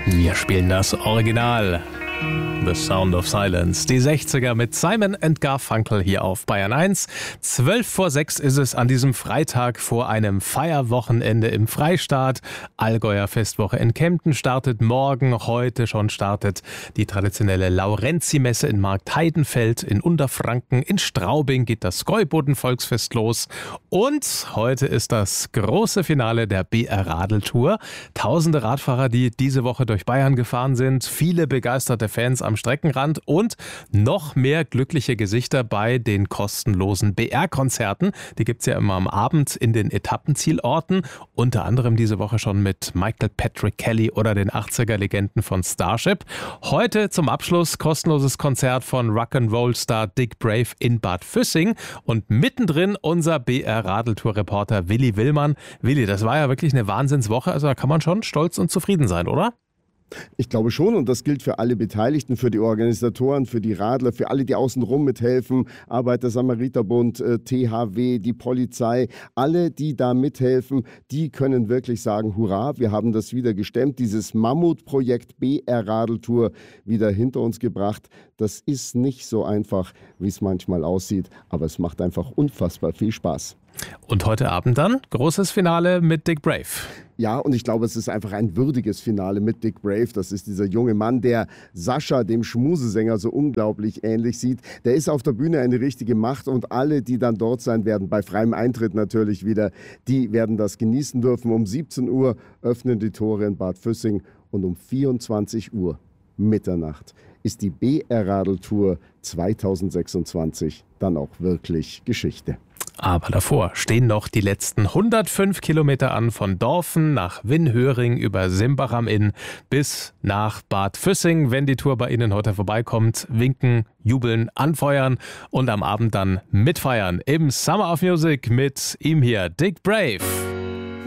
Wir spielen das Original. The Sound of Silence. Die 60er mit Simon & Garfunkel hier auf Bayern 1. 5:12 ist es an diesem Freitag vor einem Feierwochenende im Freistaat. Allgäuer Festwoche in Kempten startet morgen. Heute schon startet die traditionelle Laurenzi-Messe in Marktheidenfeld, in Unterfranken. In Straubing geht das Gäuboden-Volksfest los. Und heute ist das große Finale der BR-Radeltour. Tausende Radfahrer, die diese Woche durch Bayern gefahren sind. Viele begeisterte Fans am Streckenrand und noch mehr glückliche Gesichter bei den kostenlosen BR-Konzerten. Die gibt es ja immer am Abend in den Etappenzielorten. Unter anderem diese Woche schon mit Michael Patrick Kelly oder den 80er-Legenden von Starship. Heute zum Abschluss kostenloses Konzert von Rock'n'Roll-Star Dick Brave in Bad Füssing. Und mittendrin unser BR-Radeltour-Reporter Willi Willmann. Willi, das war ja wirklich eine Wahnsinnswoche. Also da kann man schon stolz und zufrieden sein, oder? Ich glaube schon, und das gilt für alle Beteiligten, für die Organisatoren, für die Radler, für alle, die außenrum mithelfen, Arbeiter-Samariter-Bund, THW, die Polizei, alle, die da mithelfen, die können wirklich sagen, hurra, wir haben das wieder gestemmt, dieses Mammutprojekt BR-Radeltour wieder hinter uns gebracht. Das ist nicht so einfach, wie es manchmal aussieht, aber es macht einfach unfassbar viel Spaß. Und heute Abend dann großes Finale mit Dick Brave. Ja, und ich glaube, es ist einfach ein würdiges Finale mit Dick Brave. Das ist dieser junge Mann, der Sascha, dem Schmusesänger, so unglaublich ähnlich sieht. Der ist auf der Bühne eine richtige Macht und alle, die dann dort sein werden, bei freiem Eintritt natürlich wieder, die werden das genießen dürfen. Um 17 Uhr öffnen die Tore in Bad Füssing und um 24 Uhr Mitternacht ist die BR-Radeltour 2026 dann auch wirklich Geschichte. Aber davor stehen noch die letzten 105 Kilometer an, von Dorfen nach Winnhöring über Simbach am Inn bis nach Bad Füssing. Wenn die Tour bei Ihnen heute vorbeikommt, winken, jubeln, anfeuern und am Abend dann mitfeiern im Summer of Music mit ihm hier, Dick Brave.